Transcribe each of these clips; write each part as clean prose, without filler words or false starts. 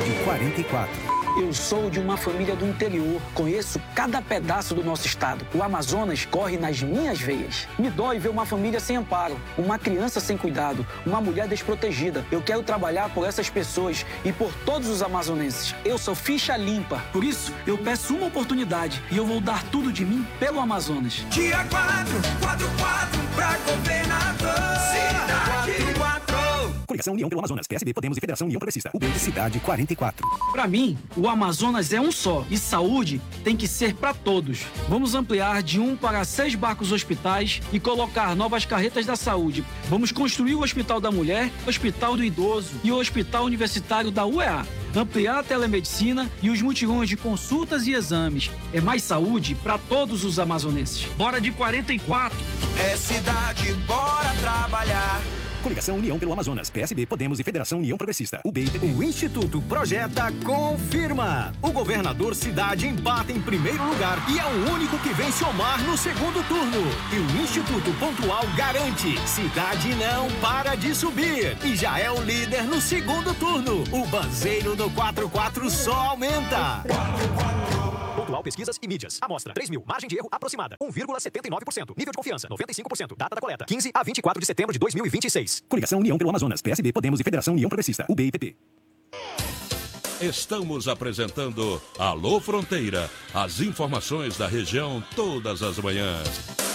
Cidade 44. Eu sou de uma família do interior. Conheço cada pedaço do nosso estado. O Amazonas corre nas minhas veias. Me dói ver uma família sem amparo, uma criança sem cuidado, uma mulher desprotegida. Eu quero trabalhar por essas pessoas e por todos os amazonenses. Eu sou ficha limpa. Por isso, eu peço uma oportunidade e eu vou dar tudo de mim pelo Amazonas. Dia 444 pra governador. Cidade 4. Coligação União pelo Amazonas, PSB, Podemos e Federação União Progressista. UB Cidade 44. Para mim, o Amazonas é um só e saúde tem que ser para todos. Vamos ampliar de 1 para 6 barcos hospitais e colocar novas carretas da saúde. Vamos construir o Hospital da Mulher, o Hospital do Idoso e o Hospital Universitário da UEA. Ampliar a telemedicina e os mutirões de consultas e exames. É mais saúde para todos os amazonenses. Bora de 44. É cidade, bora trabalhar. Coligação União pelo Amazonas, PSB, Podemos e Federação União Progressista. UB e PP. O Instituto Projeta confirma. O governador Cidade empata em primeiro lugar e é o único que vence Omar no segundo turno. E o Instituto Pontual garante: Cidade não para de subir e já é o líder no segundo turno. O banzeiro do 44 só aumenta. Pontual Pesquisas e Mídias. Amostra 3.000. Margem de erro aproximada 1,79%. Nível de confiança 95%. Data da coleta 15 a 24 de setembro de 2026. Coligação União pelo Amazonas, PSB, Podemos e Federação União Progressista. UB e PP. Estamos apresentando Alô Fronteira. As informações da região todas as manhãs.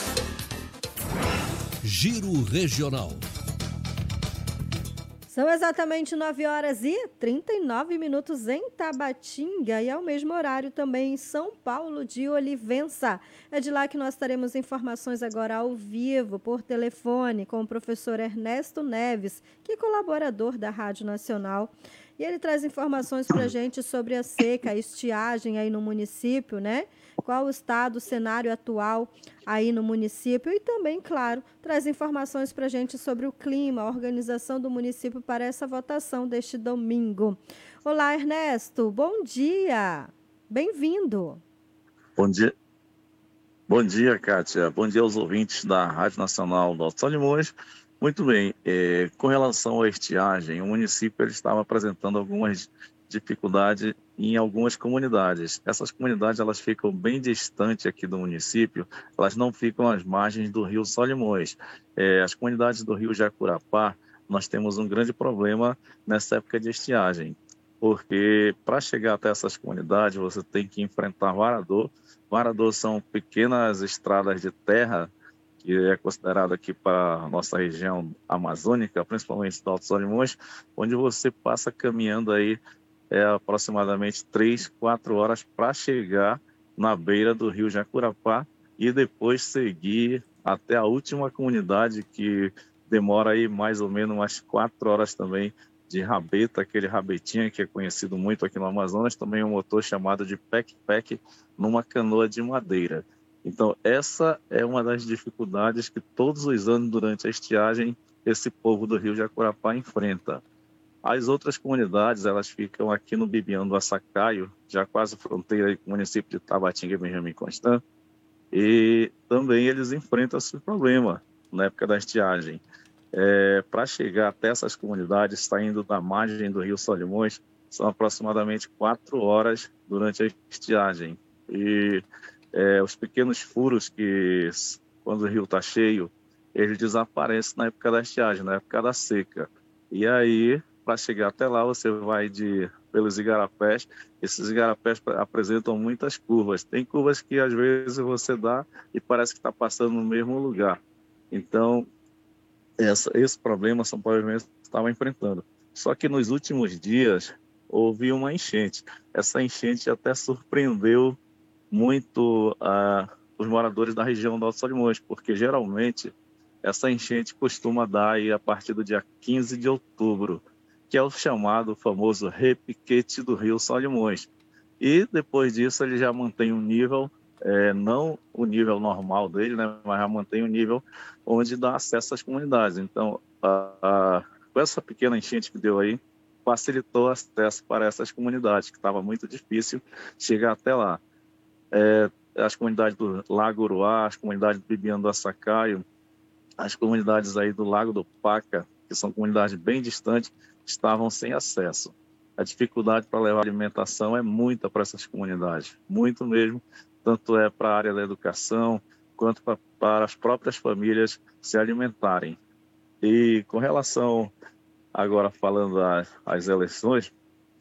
Giro Regional. São exatamente 9h39 em Tabatinga e é o mesmo horário também em São Paulo de Olivença. É de lá que nós teremos informações agora ao vivo, por telefone, com o professor Ernesto Neves, que é colaborador da Rádio Nacional. E ele traz informações para a gente sobre a seca, a estiagem aí no município, né? Qual o estado, o cenário atual aí no município e também, claro, traz informações para a gente sobre o clima, a organização do município para essa votação deste domingo. Olá, Ernesto, bom dia, bem-vindo. Bom dia. Bom dia, Kátia. Bom dia aos ouvintes da Rádio Nacional do Alto Solimões. Muito bem, com relação à estiagem, o município ele estava apresentando algumas dificuldades em algumas comunidades. Essas comunidades elas ficam bem distantes aqui do município, elas não ficam às margens do rio Solimões. As comunidades do rio Jacurapá, nós temos um grande problema nessa época de estiagem, porque para chegar até essas comunidades você tem que enfrentar varador. Varador são pequenas estradas de terra que é considerado aqui para a nossa região amazônica, principalmente do Alto Solimões, onde você passa caminhando aí aproximadamente 3, 4 horas para chegar na beira do rio Jacurapá e depois seguir até a última comunidade, que demora aí mais ou menos umas 4 horas também de rabeta, aquele rabetinha que é conhecido muito aqui no Amazonas, também um motor chamado de pec-pec numa canoa de madeira. Então, essa é uma das dificuldades que todos os anos, durante a estiagem, esse povo do rio Jacurapá enfrenta. As outras comunidades, elas ficam aqui no Bibião do Açacaio, já quase fronteira com o município de Tabatinga e Benjamin Constant, e também eles enfrentam esse problema na época da estiagem. Para chegar até essas comunidades, saindo da margem do rio Solimões, são aproximadamente 4 horas durante a estiagem. E os pequenos furos que, quando o rio está cheio, eles desaparecem na época da estiagem, na época da seca. E aí, para chegar até lá, você vai pelos igarapés. Esses igarapés apresentam muitas curvas. Tem curvas que, às vezes, você dá e parece que está passando no mesmo lugar. Então, esse problema São Paulo estava enfrentando. Só que nos últimos dias, houve uma enchente. Essa enchente até surpreendeu muito os moradores da região do Alto Solimões, porque geralmente essa enchente costuma dar aí a partir do dia 15 de outubro, que é o chamado famoso repiquete do rio Solimões. E depois disso ele já mantém um nível, não o nível normal dele, né, mas já mantém um nível onde dá acesso às comunidades. Então, com essa pequena enchente que deu aí, facilitou o acesso para essas comunidades, que estava muito difícil chegar até lá. As comunidades do Lago Uruá, as comunidades do Bibião do Açacaio, as comunidades aí do Lago do Paca, que são comunidades bem distantes, estavam sem acesso. A dificuldade para levar alimentação é muita para essas comunidades, muito mesmo, tanto é para a área da educação, quanto para as próprias famílias se alimentarem. E com relação, agora falando às eleições,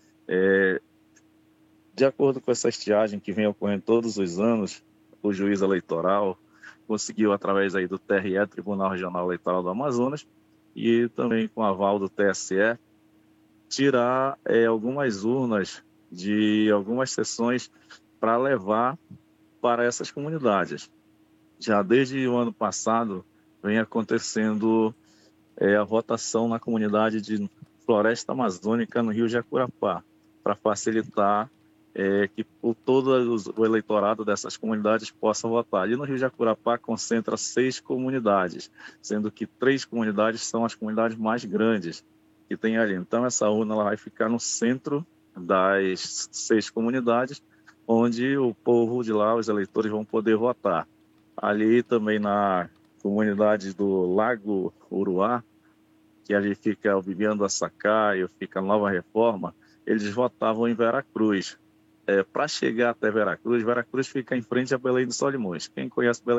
de acordo com essa estiagem que vem ocorrendo todos os anos, o juiz eleitoral conseguiu, através aí do TRE, Tribunal Regional Eleitoral do Amazonas, e também com aval do TSE, tirar algumas urnas de algumas sessões para levar para essas comunidades. Já desde o ano passado vem acontecendo a votação na comunidade de Floresta Amazônica, no Rio Jacurapá, para facilitar que todo o eleitorado dessas comunidades possa votar. Ali no Rio Jacurapá concentra 6 comunidades, sendo que 3 comunidades são as comunidades mais grandes que tem ali. Então essa urna ela vai ficar no centro das 6 comunidades, onde o povo de lá, os eleitores, vão poder votar. Ali também na comunidade do Lago Uruá, que ali fica o Viviano do Açacaio, fica a Nova Reforma, eles votavam em Veracruz. Para chegar até Veracruz, Veracruz fica em frente a Belém do Solimões. Quem conhece Belém